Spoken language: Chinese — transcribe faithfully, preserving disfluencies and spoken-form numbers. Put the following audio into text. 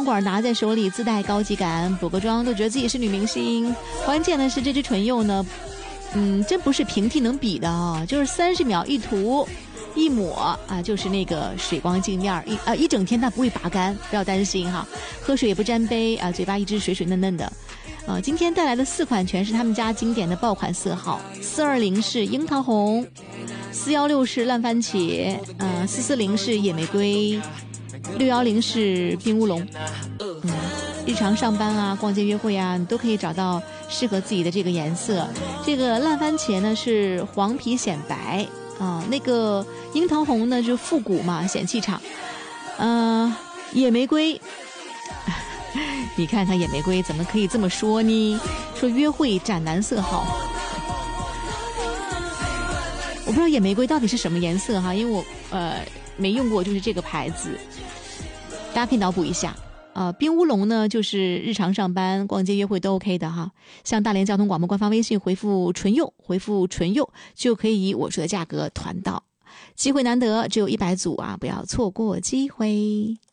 管拿在手里自带高级感，补个妆都觉得自己是女明星。关键的是这支唇釉呢，嗯，真不是平替能比的啊，就是三十秒一涂一抹啊，就是那个水光镜面一啊一整天它不会拔干，不要担心哈。喝水也不沾杯啊，嘴巴一直水水嫩嫩的。呃，今天带来的四款全是他们家经典的爆款色号，四二零是樱桃红，四幺六是烂番茄，呃，四四零是野玫瑰，六幺零是冰乌龙。嗯，日常上班啊、逛街约会啊，你都可以找到适合自己的这个颜色。这个烂番茄呢是黄皮显白啊、呃，那个樱桃红呢就复古嘛，显气场。呃，野玫瑰。你看看野玫瑰怎么可以这么说呢？说约会斩男色号，我不知道野玫瑰到底是什么颜色哈，因为我呃没用过，就是这个牌子，大家可以脑补一下。呃，冰乌龙呢，就是日常上班、逛街约会都 OK 的哈。像大连交通广播官方微信回复唇釉，回复唇釉就可以以我说的价格团到，机会难得，只有一百组啊，不要错过机会。